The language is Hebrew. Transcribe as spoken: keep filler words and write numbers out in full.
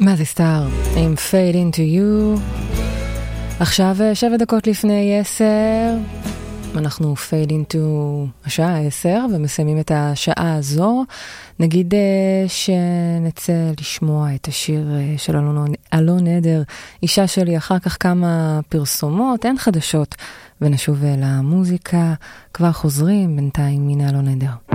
מה זה סטאר? עם Fade Into You. עכשיו שבע דקות לפני עשר. אנחנו Fade Into השעה עשר ומסיימים את השעה הזו. נגיד שנצא לשמוע את השיר של אלון, אלון עדר, אישה שלי, אחר כך כמה פרסומות, אין חדשות, ונשוב למוזיקה. כבר חוזרים בינתיים, הנה אלון עדר.